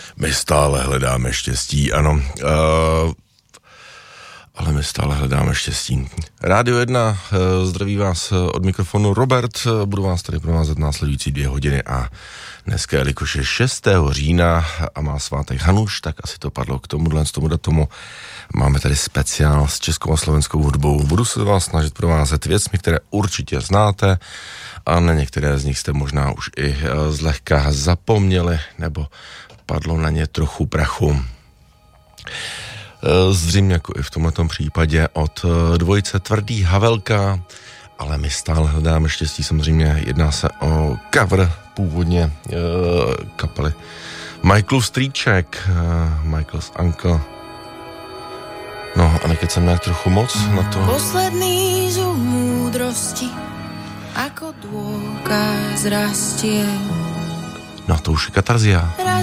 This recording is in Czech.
My stále hledáme štěstí, ano. Ale my stále hledáme štěstí. Rádio 1, zdraví vás od mikrofonu Robert, budu vás tady provázet následující 2 hodiny a dneska, jelikož je 6. října a má svátek Hanuš, tak asi to padlo k tomu datumu. Máme tady speciál s českou a slovenskou hudbou. Budu se vás snažit provázet věcmi, které určitě znáte a na některé z nich jste možná už i zlehka zapomněli, nebo padlo na ně trochu prachu. Zřejmě jako i v tomhletom případě od dvojice Tvrdý Havelka, ale my stále hledáme štěstí. Samozřejmě jedná se o cover původně kapely Michaelův strýček, Michael's Uncle. No a nekecem nějak trochu moc na to. Posledný zub múdrosti ako dôkaz rastie. No to už je katarzia.